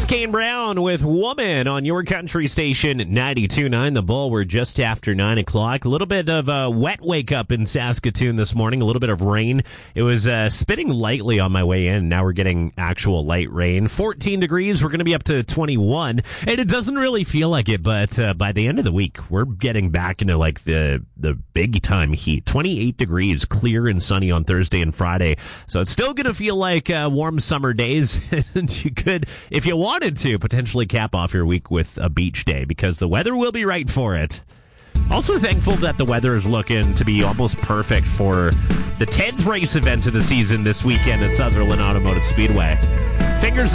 is Kane Brown with Woman on your country station 92.9 The Bull. We're just after 9 o'clock. A little bit of a wet wake up in Saskatoon this morning. A little bit of rain. It was spitting lightly on my way in. Now we're getting actual light rain. 14 degrees. We're going to be up to 21. And it doesn't really feel like it, but by the end of the week, we're getting back into like the big time heat. 28 degrees, clear and sunny on Thursday and Friday. So it's still going to feel like warm summer days. And you could, if you wanted to, potentially cap off your week with a beach day because the weather will be right for it. Also thankful that the weather is looking to be almost perfect for the 10th race event of the season this weekend at Sutherland Automotive Speedway. Fingers